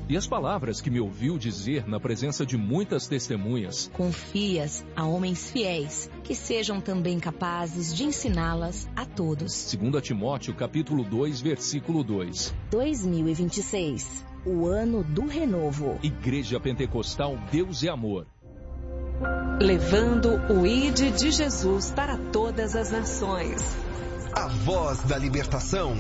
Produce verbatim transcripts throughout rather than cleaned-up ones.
e as palavras que me ouviu dizer na presença de muitas testemunhas. Confias a homens fiéis, que sejam também capazes de ensiná-las a todos. Segundo Timóteo, capítulo dois, versículo dois. dois mil e vinte e seis, o ano do renovo. Igreja Pentecostal Deus é Amor. Levando o I D de Jesus para todas as nações. A voz da libertação.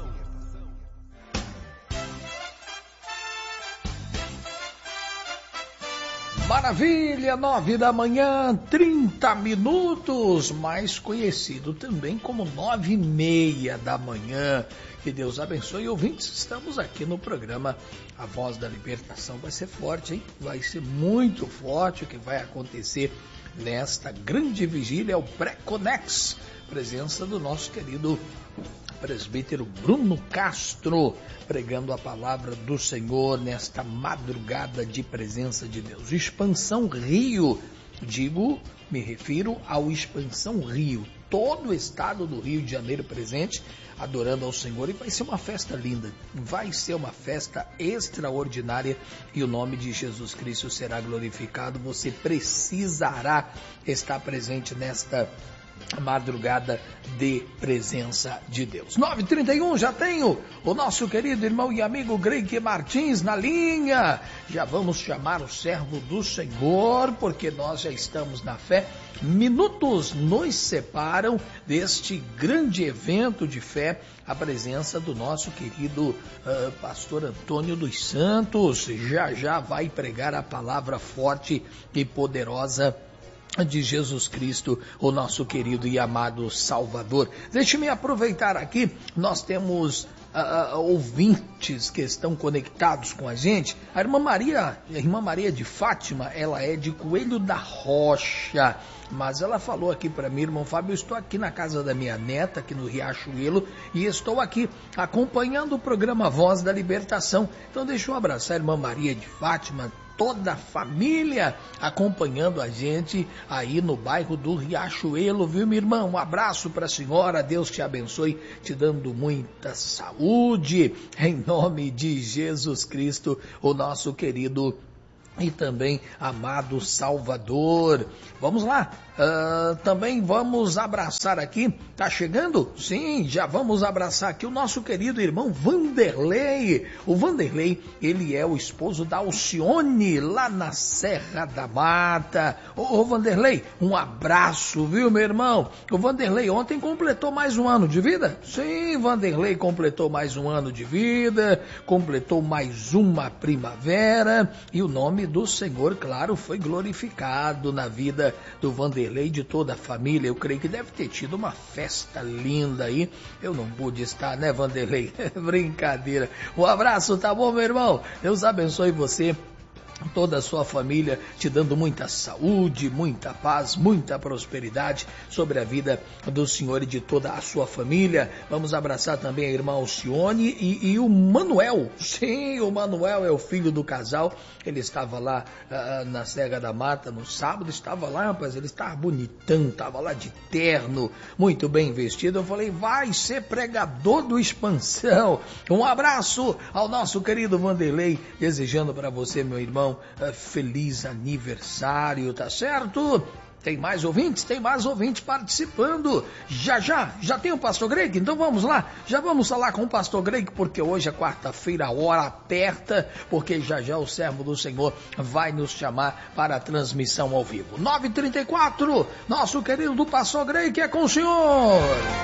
Maravilha, nove da manhã, trinta minutos, mais conhecido também como nove e meia da manhã. Que Deus abençoe, ouvintes, estamos aqui no programa A Voz da Libertação. Vai ser forte, hein? Vai ser muito forte o que vai acontecer nesta grande vigília, o Pré-Conex, presença do nosso querido presbítero Bruno Castro, pregando a palavra do Senhor nesta madrugada de presença de Deus. Expansão Rio, digo, me refiro ao Expansão Rio, todo o estado do Rio de Janeiro presente, adorando ao Senhor, e vai ser uma festa linda, vai ser uma festa extraordinária e o nome de Jesus Cristo será glorificado. Você precisará estar presente nesta madrugada de presença de Deus. nove e trinta e um, já tenho o nosso querido irmão e amigo Greig Martins na linha. Já vamos chamar o servo do Senhor, porque nós já estamos na fé. Minutos nos separam deste grande evento de fé, a presença do nosso querido uh, pastor Antônio dos Santos. Já já vai pregar a palavra forte e poderosa de Jesus Cristo, o nosso querido e amado Salvador. Deixe-me aproveitar aqui, nós temos uh, ouvintes que estão conectados com a gente. A irmã Maria, a irmã Maria de Fátima, ela é de Coelho da Rocha, mas ela falou aqui para mim, irmão Fábio, eu estou aqui na casa da minha neta, aqui no Riachuelo, e estou aqui acompanhando o programa Voz da Libertação. Então deixa eu abraçar a irmã Maria de Fátima, toda a família acompanhando a gente aí no bairro do Riachuelo, viu, minha irmã? Um abraço para a senhora, Deus te abençoe, te dando muita saúde, em nome de Jesus Cristo, o nosso querido e também amado Salvador. Vamos lá, uh, também vamos abraçar aqui, tá chegando? Sim, já vamos abraçar aqui o nosso querido irmão Vanderlei. O Vanderlei, ele é o esposo da Alcione, lá na Serra da Mata. Ô, ô Vanderlei, um abraço, viu, meu irmão? O Vanderlei ontem completou mais um ano de vida? Sim, Vanderlei completou mais um ano de vida, completou mais uma primavera, e o nome do Senhor, claro, foi glorificado na vida do Vanderlei e de toda a família. Eu creio que deve ter tido uma festa linda aí. Eu não pude estar, né, Vanderlei? Brincadeira. Um abraço, tá bom, meu irmão? Deus abençoe você, toda a sua família, te dando muita saúde, muita paz, muita prosperidade sobre a vida do Senhor e de toda a sua família. Vamos abraçar também a irmã Alcione e, e o Manuel. Sim, o Manuel é o filho do casal. Ele estava lá uh, na Serra da Mata no sábado, estava lá, rapaz, ele estava bonitão, estava lá de terno, muito bem vestido. Eu falei, vai ser pregador do Expansão. Um abraço ao nosso querido Vanderlei, desejando para você, meu irmão, feliz aniversário, tá certo? Tem mais ouvintes? Tem mais ouvintes participando. Já, já, já tem o pastor Greg? Então vamos lá, já vamos falar com o pastor Greg, porque hoje é quarta-feira, a hora aperta, porque já já o servo do Senhor vai nos chamar para a transmissão ao vivo. nove e trinta e quatro, nosso querido pastor Greg é com o senhor.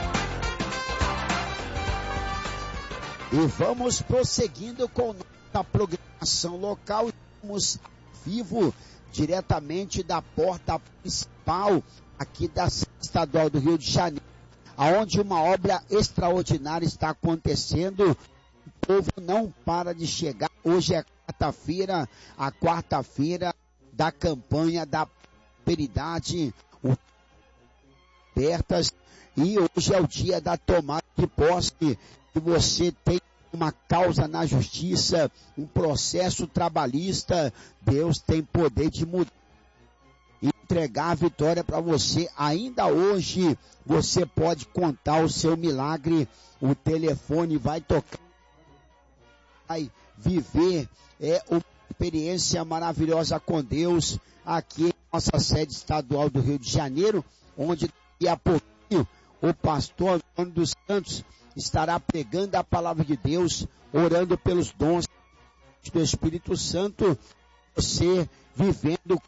E vamos prosseguindo com a programação local. Estamos vivo diretamente da porta principal aqui da Estadual do Rio de Janeiro, aonde uma obra extraordinária está acontecendo. O povo não para de chegar. Hoje é quarta-feira, a quarta-feira da campanha da prosperidade abertas, e hoje é o dia da tomada de posse. Se você tem uma causa na justiça, um processo trabalhista, Deus tem poder de mudar e entregar a vitória para você. Ainda hoje você pode contar o seu milagre. O telefone vai tocar vai viver é, uma experiência maravilhosa com Deus aqui em nossa sede estadual do Rio de Janeiro, onde daqui a pouquinho o pastor Antônio dos Santos estará pregando a palavra de Deus, orando pelos dons do Espírito Santo, você vivendo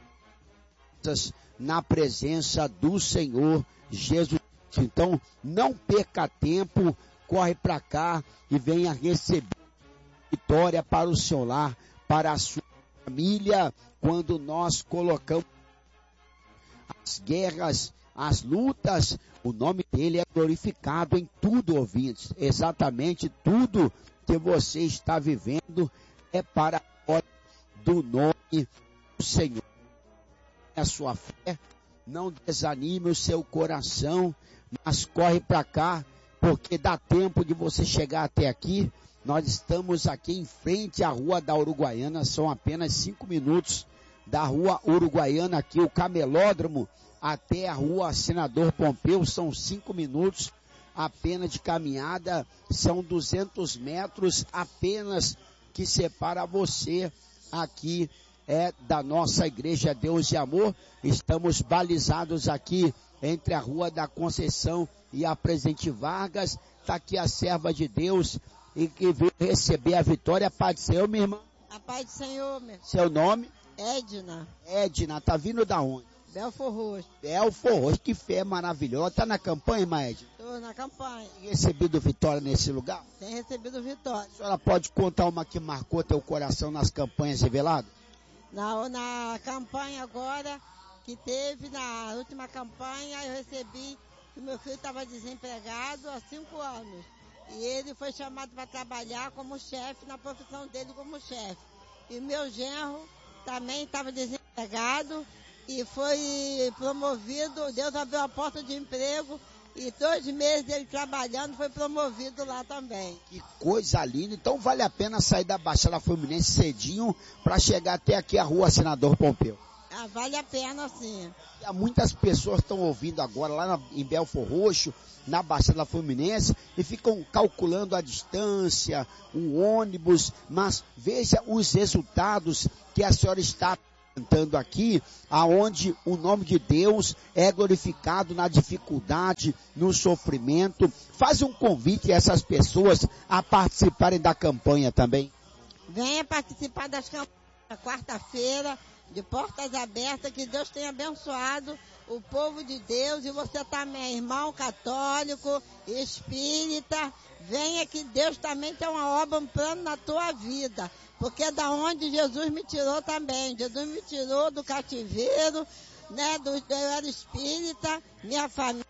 na presença do Senhor Jesus. Então, não perca tempo, corre para cá e venha receber vitória para o seu lar, para a sua família, quando nós colocamos as guerras, as lutas, o nome dele é glorificado em tudo, ouvintes. Exatamente tudo que você está vivendo é para a glória do nome do Senhor. A sua fé, não desanime o seu coração, mas corre para cá, porque dá tempo de você chegar até aqui. Nós estamos aqui em frente à Rua da Uruguaiana, são apenas cinco minutos da Rua Uruguaiana, aqui o camelódromo, até a Rua Senador Pompeu, são cinco minutos apenas de caminhada, são duzentos metros apenas que separa você aqui é da nossa igreja Deus e Amor. Estamos balizados aqui entre a Rua da Conceição e a Presidente Vargas. Está aqui a serva de Deus e que veio receber a vitória. Paz do Senhor, minha irmã. A paz do Senhor, meu. Seu nome? Edna. Edna, tá vindo da onde? Belfor Roxo. Belfor Roxo, que fé maravilhosa. Tá na campanha, irmã Edna? Estou na campanha. Tem recebido vitória nesse lugar? Tem recebido vitória. A senhora pode contar uma que marcou teu coração nas campanhas reveladas? Na, na campanha agora, que teve, na última campanha, eu recebi que meu filho estava desempregado há cinco anos. E ele foi chamado para trabalhar como chefe, na profissão dele como chefe. E meu genro também estava desempregado e foi promovido. Deus abriu a porta de emprego e dois meses dele trabalhando foi promovido lá também. Que coisa linda. Então vale a pena sair da Baixada Fluminense cedinho para chegar até aqui a Rua Senador Pompeu. Ah, vale a pena sim. Há muitas pessoas estão ouvindo agora lá na, em Belfor Roxo, na Baixada Fluminense, e ficam calculando a distância, o ônibus, mas veja os resultados que a senhora está apresentando aqui, aonde o nome de Deus é glorificado na dificuldade, no sofrimento. Faz um convite a essas pessoas a participarem da campanha também. Venha participar das campanhas quarta-feira, de portas abertas, que Deus tenha abençoado o povo de Deus, e você também, irmão católico, espírita, venha que Deus também tem uma obra, um plano na tua vida, porque é da onde Jesus me tirou também. Jesus me tirou do cativeiro, né, do, eu era espírita, minha família,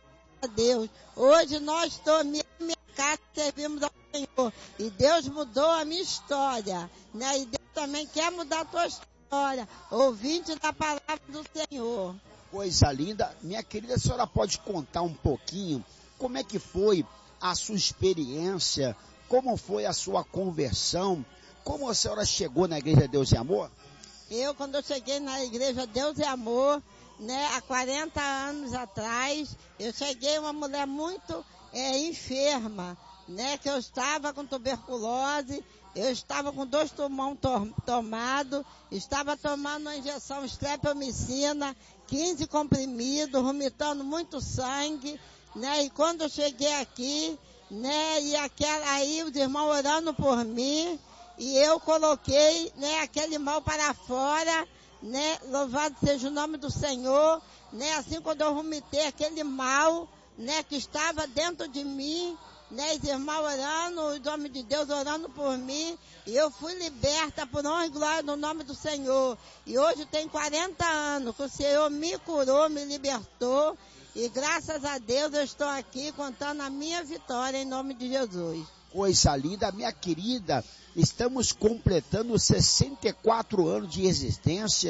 Deus. Hoje nós estamos, minha, minha casa, servimos ao Senhor, e Deus mudou a minha história, né, e Deus também quer mudar a tua história, ouvinte da palavra do Senhor. Coisa linda. Minha querida, a senhora pode contar um pouquinho como é que foi a sua experiência, como foi a sua conversão, como a senhora chegou na Igreja Deus e Amor? Eu, quando eu cheguei na Igreja Deus e Amor, né, há quarenta anos atrás, eu cheguei uma mulher muito é, enferma, né, que eu estava com tuberculose, eu estava com dois pulmões to tomados, estava tomando uma injeção streptomicina, quinze comprimidos, vomitando muito sangue, né, e quando eu cheguei aqui, né, e aquela, aí os irmãos orando por mim, e eu coloquei, né, aquele mal para fora, né, louvado seja o nome do Senhor, né, assim quando eu vomitei aquele mal, né, que estava dentro de mim, né, os irmãos orando, os homens de Deus orando por mim, e eu fui liberta por honra e glória no nome do Senhor. E hoje tem quarenta anos que o Senhor me curou, me libertou, e graças a Deus eu estou aqui contando a minha vitória em nome de Jesus. Coisa linda, minha querida, estamos completando sessenta e quatro anos de existência,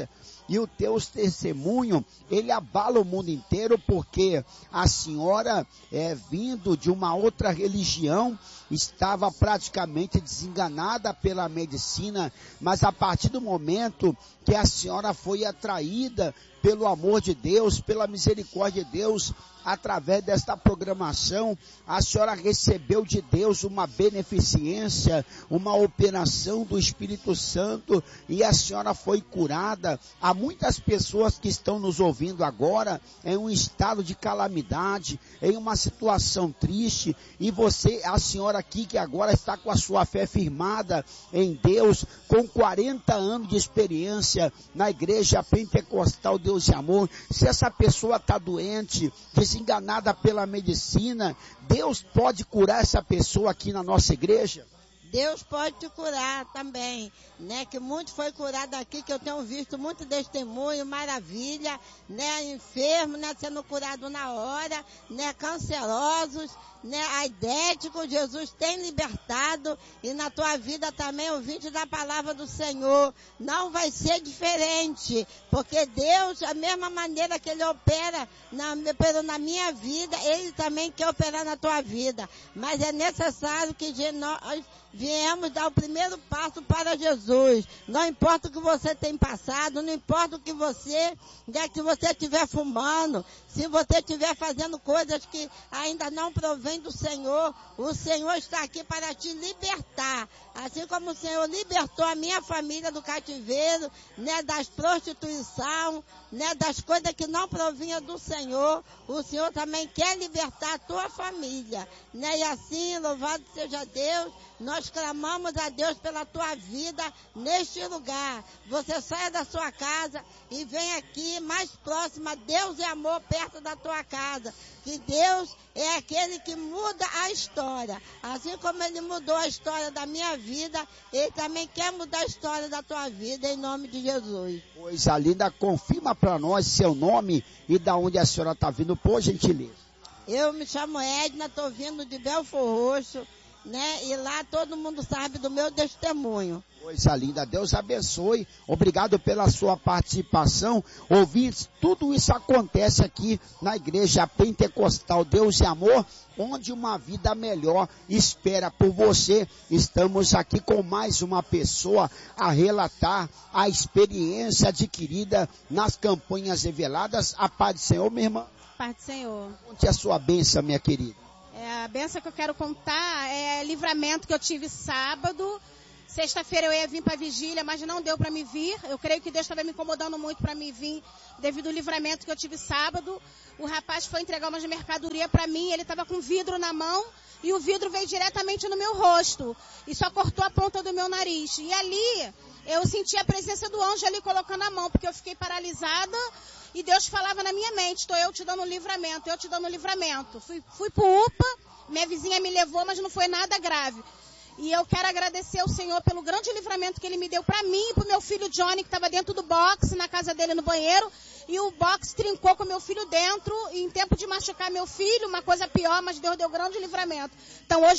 e o teu testemunho, ele abala o mundo inteiro, porque a senhora, é, vindo de uma outra religião, estava praticamente desenganada pela medicina, mas a partir do momento que a senhora foi atraída pelo amor de Deus, pela misericórdia de Deus, através desta programação, a senhora recebeu de Deus uma beneficência, uma operação do Espírito Santo, e a senhora foi curada. Há muitas pessoas que estão nos ouvindo agora em um estado de calamidade, em uma situação triste, e você, a senhora aqui que agora está com a sua fé firmada em Deus, com quarenta anos de experiência na igreja pentecostal Deus e Amor, se essa pessoa está doente, desenganada pela medicina, Deus pode curar essa pessoa aqui na nossa igreja? Deus pode te curar também, né? Que muito foi curado aqui, que eu tenho visto muito testemunho, maravilha, né? Enfermo, né? Sendo curado na hora, né? Cancerosos, né? Aidéticos, Jesus tem libertado, e na tua vida também, ouvinte da palavra do Senhor, não vai ser diferente, porque Deus, a mesma maneira que Ele opera na, operou na minha vida, Ele também quer operar na tua vida, mas é necessário que nós viemos dar o primeiro passo para Jesus. Não importa o que você tem passado, não importa o que você, né, que você estiver fumando, se você estiver fazendo coisas que ainda não provém do Senhor, o Senhor está aqui para te libertar. Assim como o Senhor libertou a minha família do cativeiro, né, das prostituição, né, das coisas que não provinham do Senhor, o Senhor também quer libertar a tua família, né? E assim, louvado seja Deus, nós clamamos a Deus pela tua vida neste lugar. Você saia da sua casa e vem aqui mais próximo a Deus e Amor, perto da tua casa. Que Deus é aquele que muda a história. Assim como Ele mudou a história da minha vida, Ele também quer mudar a história da tua vida, em nome de Jesus. Coisa linda, confirma para nós seu nome e da onde a senhora está vindo, por gentileza. Eu me chamo Edna, estou vindo de Belfor Roxo, né? E lá todo mundo sabe do meu testemunho. Coisa linda, Deus abençoe, obrigado pela sua participação. Ouvintes, tudo isso acontece aqui na igreja pentecostal Deus e Amor, onde uma vida melhor espera por você. Estamos aqui com mais uma pessoa a relatar a experiência adquirida nas campanhas reveladas. A paz do Senhor, minha irmã. Paz do Senhor. Conte a sua bênção, minha querida. É, a bênção que eu quero contar é livramento que eu tive sábado. Sexta-feira eu ia vir para a vigília, mas não deu para me vir. Eu creio que Deus estava me incomodando muito para me vir devido ao livramento que eu tive sábado. O rapaz foi entregar umas mercadoria para mim, ele estava com vidro na mão e o vidro veio diretamente no meu rosto e só cortou a ponta do meu nariz. E ali eu senti a presença do anjo ali colocando a mão, porque eu fiquei paralisada e Deus falava na minha mente: estou eu te dando livramento, eu te dando livramento. Fui, fui para o U P A, minha vizinha me levou, mas não foi nada grave. E eu quero agradecer ao Senhor pelo grande livramento que Ele me deu para mim e para o meu filho Johnny, que estava dentro do box, na casa dele no banheiro. E o box trincou com o meu filho dentro, e em tempo de machucar meu filho, uma coisa pior, mas Deus deu grande livramento. Então hoje